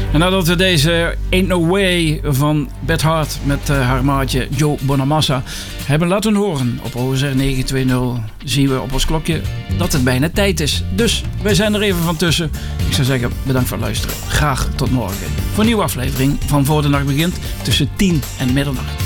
En nadat we deze Ain't No Way van Beth Hart met haar maatje Joe Bonamassa hebben laten horen op OSR 920, zien we op ons klokje dat het bijna tijd is. Dus wij zijn er even van tussen. Ik zou zeggen, bedankt voor het luisteren. Graag tot morgen voor een nieuwe aflevering van Voor de Nacht Begint tussen 10 en middernacht.